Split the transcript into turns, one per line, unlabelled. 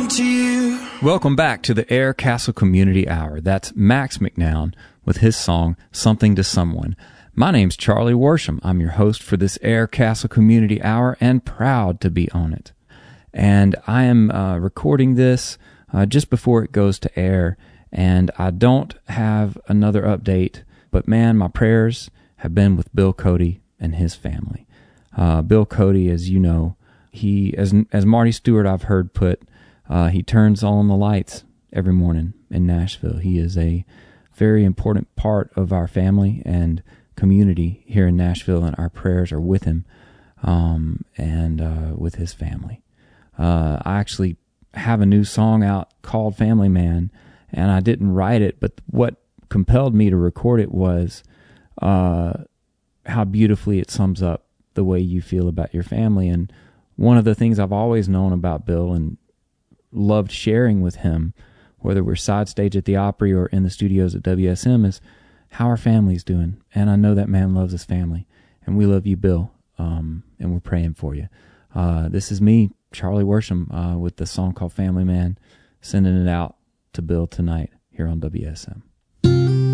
to you.
Welcome back to the Air Castle Community Hour. That's Max McNown with his song, Something to Someone. My name's Charlie Worsham. I'm your host for this Air Castle Community Hour and proud to be on it. And I am recording this just before it goes to air, and I don't have another update, but man, my prayers have been with Bill Cody and his family. Bill Cody, as you know, he, as Marty Stewart I've heard put, he turns on the lights every morning in Nashville. He is a very important part of our family and community here in Nashville, and our prayers are with him and with his family. I actually have a new song out called Family Man, and I didn't write it, but what compelled me to record it was how beautifully it sums up the way you feel about your family. And one of the things I've always known about Bill and loved sharing with him, whether we're side stage at the Opry or in the studios at WSM, is how our family's doing. And I know that man loves his family, and we love you, Bill, and we're praying for you. This is me, Charlie Worsham, with the song called Family Man, sending it out to Bill tonight here on WSM.